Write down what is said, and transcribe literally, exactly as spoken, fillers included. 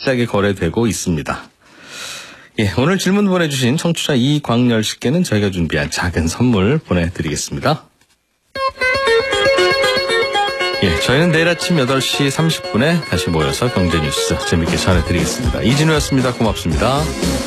비싸게 거래되고 있습니다. 예, 오늘 질문 보내주신 청취자 이광열 씨께는 저희가 준비한 작은 선물 보내드리겠습니다. 예, 저희는 내일 아침 여덟 시 삼십 분에 다시 모여서 경제뉴스 재밌게 전해드리겠습니다. 이진우였습니다. 고맙습니다.